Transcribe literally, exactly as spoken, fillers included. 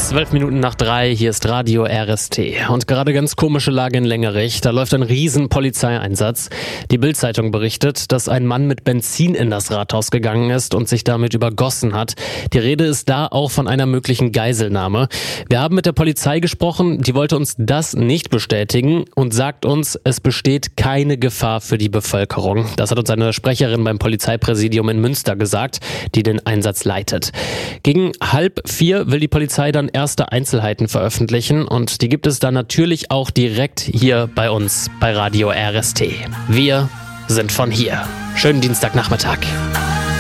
Zwölf Minuten nach drei, hier ist Radio R S T. Und gerade ganz komische Lage in Längerich. Da läuft ein riesen Polizeieinsatz. Die Bild-Zeitung berichtet, dass ein Mann mit Benzin in das Rathaus gegangen ist und sich damit übergossen hat. Die Rede ist da auch von einer möglichen Geiselnahme. Wir haben mit der Polizei gesprochen, die wollte uns das nicht bestätigen und sagt uns, es besteht keine Gefahr für die Bevölkerung. Das hat uns eine Sprecherin beim Polizeipräsidium in Münster gesagt, die den Einsatz leitet. Gegen halb vier will die Polizei dann erste Einzelheiten veröffentlichen und die gibt es dann natürlich auch direkt hier bei uns bei Radio R S T. Wir sind von hier. Schönen Dienstagnachmittag.